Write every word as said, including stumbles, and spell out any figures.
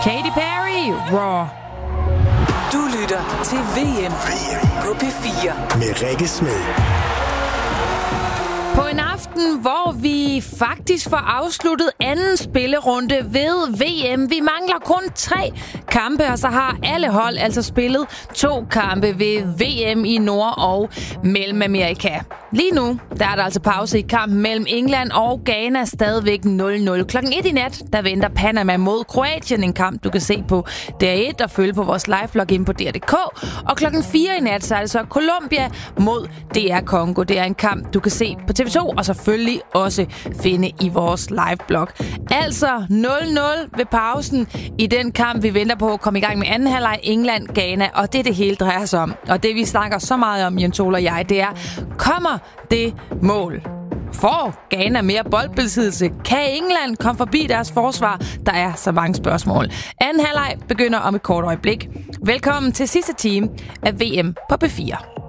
Katy Perry, Raw. Du lytter til V M på P fire med Rikke Smed. På en aften, hvor vi faktisk får afsluttet anden spillerunde ved V M. Vi mangler kun tre kampe, og så har alle hold altså spillet to kampe ved V M i Nord- og Mellemamerika. Lige nu der er der altså pause i kampen mellem England og Ghana, stadigvæk nul nul. Klokken et i nat, der venter Panama mod Kroatien, en kamp, du kan se på D R et og følge på vores live-blog ind på D R punktum d k. Og klokken fire i nat, så er det så Colombia mod D R Congo. Det er en kamp, du kan se på T V to, og selvfølgelig også finde i vores live-blog. Altså nul nul ved pausen i den kamp, vi venter på at komme i gang med anden halvleg, England-Ghana, og det er det hele drejer sig om. Og det vi snakker så meget om, Jens Ole og jeg, det er, kommer det mål? Får Ghana mere boldbesiddelse? Kan England komme forbi deres forsvar? Der er så mange spørgsmål. Anden halvleg begynder om et kort øjeblik. Velkommen til sidste time af V M på P fire.